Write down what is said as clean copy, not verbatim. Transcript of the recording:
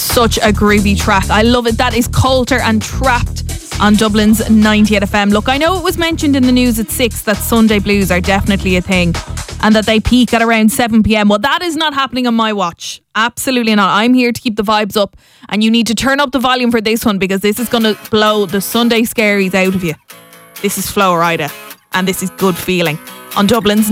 Such a groovy track. I love it. That is Coulter and Trapped on Dublin's 98 FM. Look, I know it was mentioned in the news at 6 that Sunday blues are definitely a thing and that they peak at around 7 p.m. Well, that is not happening on my watch. Absolutely not. I'm here to keep the vibes up, and you need to turn up the volume for this one, because this is going to blow the Sunday scaries out of you. This is Flo Rida, and this is Good Feeling on Dublin's